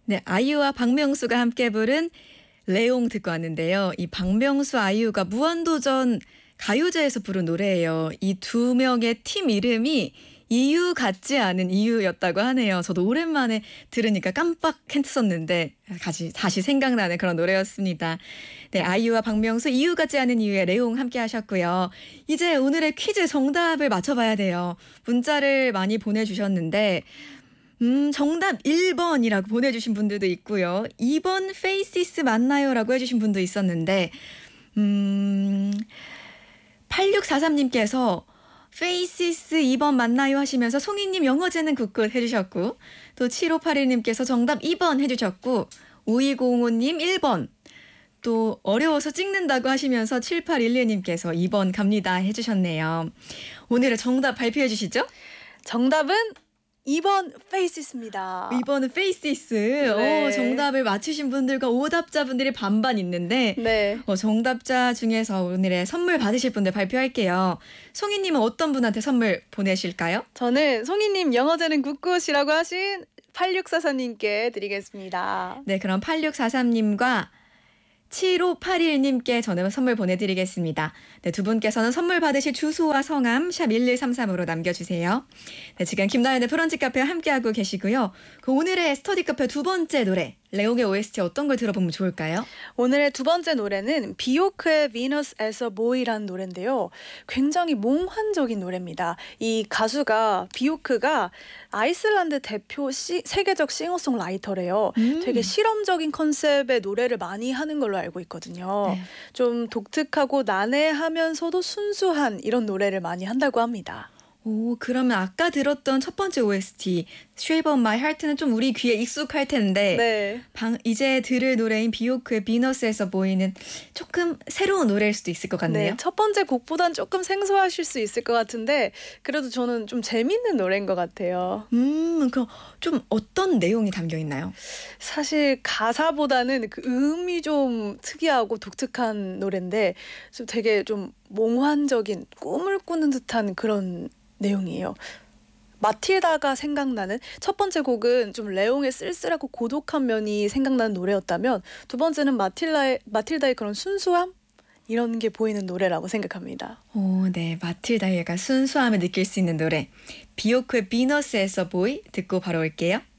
네, 아이유와 박명수가 함께 부른 레옹 듣고 왔는데요. 이 박명수 아이유가 무한도전 가요제에서 부른 노래예요. 이 두 명의 팀 이름이 이유 같지 않은 이유였다고 하네요. 저도 오랜만에 들으니까 깜빡했었는데 다시 생각나는 그런 노래였습니다. 네, 아이유와 박명수 이유 같지 않은 이유의 레옹 함께 하셨고요. 이제 오늘의 퀴즈 정답을 맞춰봐야 돼요. 문자를 많이 보내주셨는데 정답 1번이라고 보내주신 분들도 있고요. 2번 페이시스 맞나요? 라고 해주신 분도 있었는데 8643님께서 페이시스 2번 맞나요? 하시면서 송이님 영어제는 굿굿 해주셨고 또 7581님께서 정답 2번 해주셨고 5205님 1번 또 어려워서 찍는다고 하시면서 7811님께서 2번 갑니다 해주셨네요. 오늘의 정답 발표해 주시죠. 정답은 2번 페이시스입니다. 2번은 페이시스. 네. 정답을 맞추신 분들과 오답자분들이 반반 있는데 네. 정답자 중에서 오늘의 선물 받으실 분들 발표할게요. 송이님은 어떤 분한테 선물 보내실까요? 저는 송이님 영어제는 굿굿이라고 하신 8644님께 드리겠습니다. 네, 그럼 8643님과 7581님께 저는 선물 보내드리겠습니다. 네, 두 분께서는 선물 받으실 주소와 성함 샵 1133으로 남겨주세요. 네, 지금 김나연의 브런치 카페와 함께하고 계시고요. 오늘의 스터디 카페 두 번째 노래 레옹의 OST 어떤 걸 들어보면 좋을까요? 오늘의 두 번째 노래는 비오크의 Venus as a Boy라는 노래인데요. 굉장히 몽환적인 노래입니다. 이 가수가 비오크가 아이슬란드 대표 세계적 싱어송라이터래요. 되게 실험적인 컨셉의 노래를 많이 하는 걸로 알고 있거든요. 네. 좀 독특하고 난해하면서도 순수한 이런 노래를 많이 한다고 합니다. 그러면 아까 들었던 첫 번째 OST Shape of My Heart는 좀 우리 귀에 익숙할 텐데 네. 이제 들을 노래인 비오크의 비너스에서 보이는 조금 새로운 노래일 수도 있을 것 같네요. 네, 첫 번째 곡보단 조금 생소하실 수 있을 것 같은데 그래도 저는 좀 재밌는 노래인 것 같아요. 그럼 좀 어떤 내용이 담겨 있나요? 사실 가사보다는 그 음이 좀 특이하고 독특한 노래인데 좀 되게 좀 몽환적인 꿈을 꾸는 듯한 그런 내용이에요. 마틸다가 생각나는 첫 번째 곡은 좀 레옹의 쓸쓸하고 고독한 면이 생각나는 노래였다면 두 번째는 마틸다의 그런 순수함? 이런 게 보이는 노래라고 생각합니다. 네. 마틸다의 약간 순수함을 느낄 수 있는 노래. 비오크의 비너스에서 보이 듣고 바로 올게요.